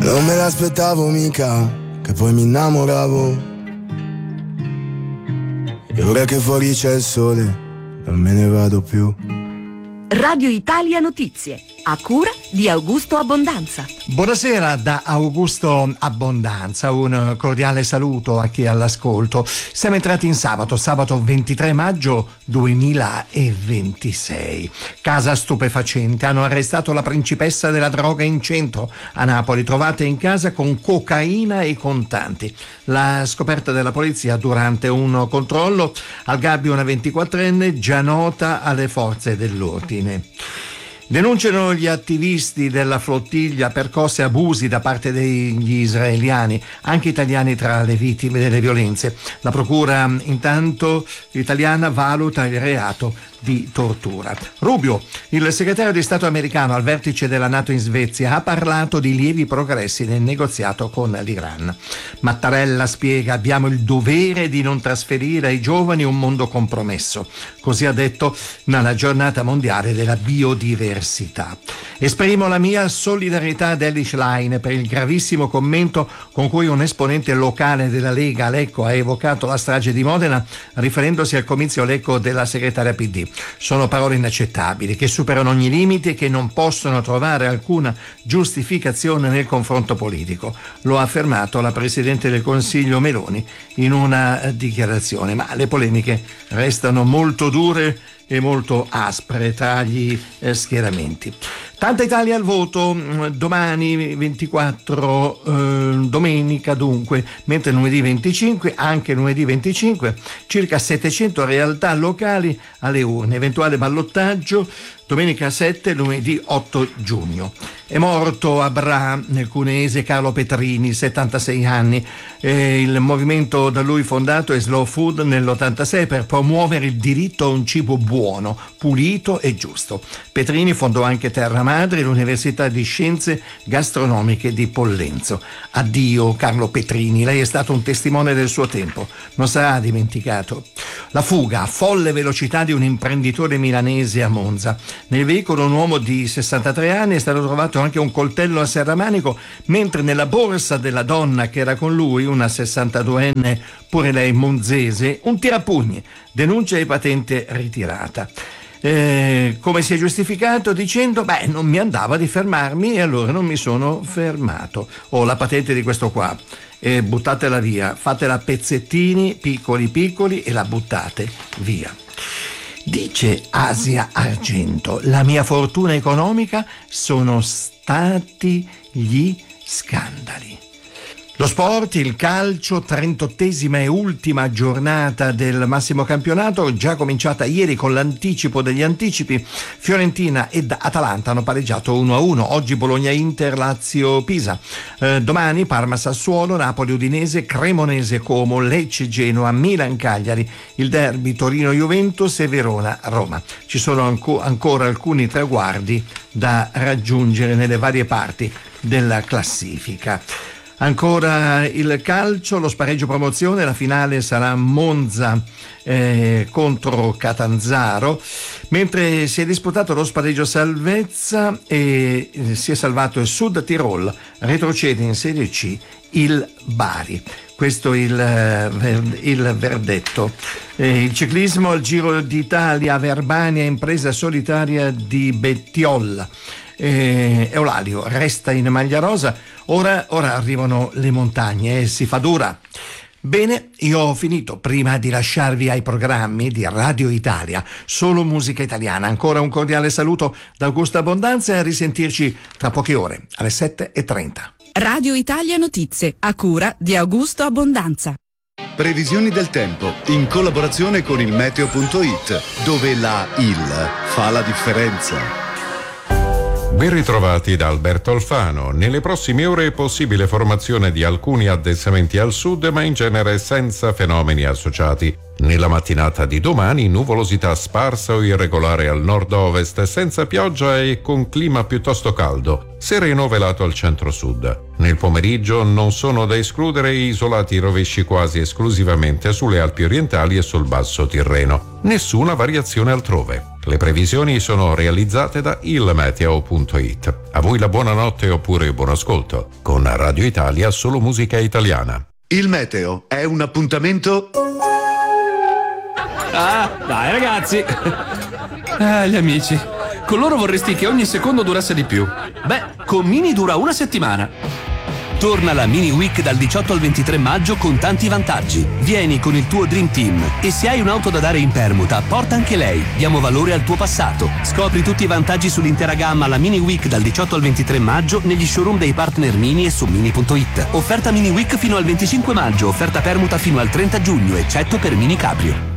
Non me l'aspettavo mica, che poi mi innamoravo. E ora che fuori c'è il sole, non me ne vado più. Radio Italia Notizie, a cura di Augusto Abbondanza. Buonasera da Augusto Abbondanza, un cordiale saluto a chi è all'ascolto. Siamo entrati in sabato 23 maggio 2026. Casa stupefacente, hanno arrestato la principessa della droga in centro a Napoli, trovata in casa con cocaina e contanti. La scoperta della polizia durante un controllo al gabbio una 24enne già nota alle forze dell'ordine. Denunciano gli attivisti della flottiglia percosse e abusi da parte degli israeliani, anche italiani tra le vittime delle violenze. La procura intanto italiana valuta il reato di tortura. Rubio, il segretario di Stato americano al vertice della NATO in Svezia, ha parlato di lievi progressi nel negoziato con l'Iran. Mattarella spiega: abbiamo il dovere di non trasferire ai giovani un mondo compromesso. Così ha detto nella giornata mondiale della biodiversità. Esprimo la mia solidarietà ad Elly Schlein per il gravissimo commento con cui un esponente locale della Lega a Lecco ha evocato la strage di Modena, riferendosi al comizio Lecco della segretaria PD. Sono parole inaccettabili, che superano ogni limite e che non possono trovare alcuna giustificazione nel confronto politico. Lo ha affermato la Presidente del Consiglio Meloni in una dichiarazione, ma le polemiche restano molto dure e molto aspre tra gli schieramenti. Tanta Italia al voto domani 24, domenica dunque, mentre lunedì 25, anche lunedì 25, circa 700 realtà locali alle urne, eventuale ballottaggio domenica 7, lunedì 8 giugno. È morto a Bra, nel cuneese, Carlo Petrini, 76 anni. Il movimento da lui fondato è Slow Food nell'86 per promuovere il diritto a un cibo buono, pulito e giusto. Petrini fondò anche Terra Madre, l'Università di Scienze Gastronomiche di Pollenzo. Addio Carlo Petrini, lei è stato un testimone del suo tempo, non sarà dimenticato. La fuga a folle velocità di un imprenditore milanese a Monza. Nel veicolo un uomo di 63 anni, è stato trovato anche un coltello a serramanico, mentre nella borsa della donna che era con lui, una 62enne, pure lei monzese, un tirapugni, denuncia e patente ritirata. Come si è giustificato? Dicendo: non mi andava di fermarmi e allora non mi sono fermato. La patente di questo qua, buttatela via, fatela a pezzettini piccoli e la buttate via. Dice Asia Argento: la mia fortuna economica sono stati gli scandali. Lo sport, il calcio, 38esima e ultima giornata del massimo campionato, già cominciata ieri con l'anticipo degli anticipi. Fiorentina ed Atalanta hanno pareggiato 1-1. Oggi Bologna-Inter, Lazio-Pisa. Domani Parma-Sassuolo, Napoli-Udinese, Cremonese-Como, Lecce-Genoa, Milan-Cagliari, il derby Torino-Juventus e Verona-Roma. Ci sono ancora alcuni traguardi da raggiungere nelle varie parti della classifica. Ancora il calcio, lo spareggio promozione, la finale sarà Monza contro Catanzaro, mentre si è disputato lo spareggio salvezza e si è salvato il Sud Tirol, retrocede in Serie C il Bari. Questo è il verdetto. Il ciclismo, il Giro d'Italia, Verbania, impresa solitaria di Bettiol. Eulario resta in maglia rosa. Ora arrivano le montagne e si fa dura. Bene, io ho finito. Prima di lasciarvi ai programmi di Radio Italia, solo musica italiana, ancora un cordiale saluto da Augusto Abbondanza e a risentirci tra poche ore alle 7:30. Radio Italia Notizie, a cura di Augusto Abbondanza. Previsioni del tempo in collaborazione con il meteo.it, dove la IL fa la differenza. Ben ritrovati da Alberto Alfano. Nelle prossime ore è possibile formazione di alcuni addensamenti al sud, ma in genere senza fenomeni associati. Nella mattinata di domani nuvolosità sparsa o irregolare al nord-ovest, senza pioggia e con clima piuttosto caldo, sereno velato al centro-sud. Nel pomeriggio non sono da escludere isolati rovesci quasi esclusivamente sulle Alpi orientali e sul basso Tirreno. Nessuna variazione altrove. Le previsioni sono realizzate da ilmeteo.it. A voi la buonanotte oppure buon ascolto. Con Radio Italia solo musica italiana. Il meteo è un appuntamento. Ah, dai ragazzi. Gli amici. Con loro vorresti che ogni secondo durasse di più. Beh, con Mini dura una settimana. Torna la Mini Week dal 18 al 23 maggio con tanti vantaggi. Vieni con il tuo Dream Team e se hai un'auto da dare in permuta, porta anche lei. Diamo valore al tuo passato. Scopri tutti i vantaggi sull'intera gamma alla Mini Week dal 18 al 23 maggio negli showroom dei partner Mini e su Mini.it. Offerta Mini Week fino al 25 maggio, offerta permuta fino al 30 giugno, eccetto per Mini Cabrio.